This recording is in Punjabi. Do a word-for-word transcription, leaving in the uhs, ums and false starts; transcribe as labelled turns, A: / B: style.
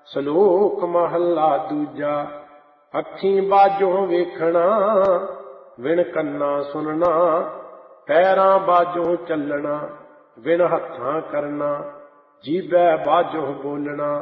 A: ਸ਼ਲੋਕ ਮਹੱਲਾ ਦੂਜਾ। ਅੱਖੀਂ ਬਾਝੋਂ ਵੇਖਣਾ, ਵਿਣ ਕੰਨਾਂ ਸੁਣਨਾ, ਪੈਰਾਂ ਬਾਝੋਂ ਚੱਲਣਾ, ਵਿਣ ਹੱਥਾਂ ਕਰਨਾ, ਜੀਭੈ ਬਾਝੋਂ ਬੋਲਣਾ।